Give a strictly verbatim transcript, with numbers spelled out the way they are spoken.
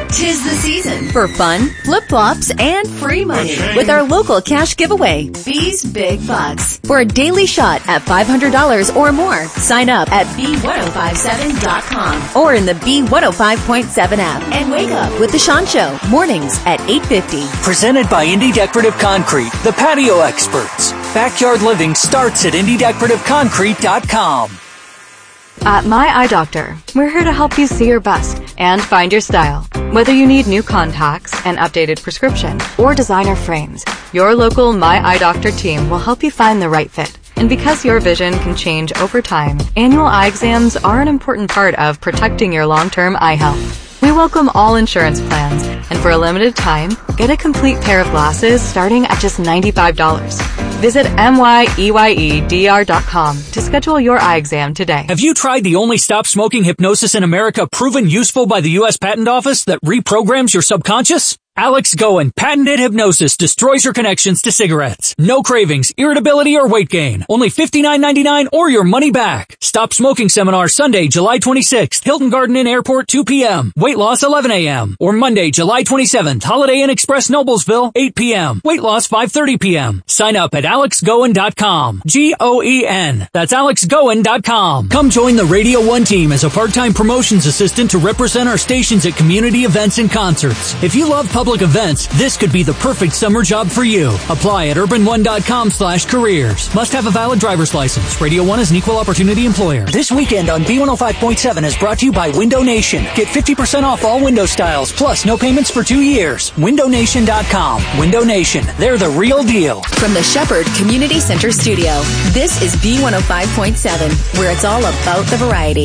'Tis the season for fun, flip-flops, and free money with our local cash giveaway, B's Big Bucks. For a daily shot at five hundred dollars or more, sign up at B one oh five seven dot com or in the B one oh five point seven app and wake up with The Sean Show, mornings at eight fifty. Presented by Indy Decorative Concrete, the patio experts. Backyard living starts at indy decorative concrete dot com. At My Eye Doctor, we're here to help you see your best and find your style. Whether you need new contacts, an updated prescription, or designer frames, your local My Eye Doctor team will help you find the right fit. And because your vision can change over time, annual eye exams are an important part of protecting your long-term eye health. We welcome all insurance plans, and for a limited time, get a complete pair of glasses starting at just ninety-five dollars. Visit M Y E Y E D R dot com to schedule your eye exam today. Have you tried the only stop smoking hypnosis in America proven useful by the U S Patent Office that reprograms your subconscious? Alex Goen patented hypnosis destroys your connections to cigarettes. No cravings, irritability, or weight gain. Only fifty-nine ninety-nine or your money back. Stop smoking seminar Sunday, July twenty-sixth, Hilton Garden Inn Airport, two p.m. Weight loss, eleven a.m. Or Monday, July twenty-seventh, Holiday Inn Express Noblesville, eight p.m. Weight loss, five thirty p.m. Sign up at alex goen dot com. G O E N. That's alex goen dot com. Come join the Radio one team as a part-time promotions assistant to represent our stations at community events and concerts. If you love public Public events, this could be the perfect summer job for you. Apply at urban one dot com slash careers. Must have a valid driver's license. Radio one is an equal opportunity employer. This weekend on B one oh five point seven is brought to you by Window Nation. Get fifty percent off all window styles, plus no payments for two years. window nation dot com. Window Nation. They're the real deal. From the Shepherd Community Center studio, this is B one oh five point seven, where it's all about the variety.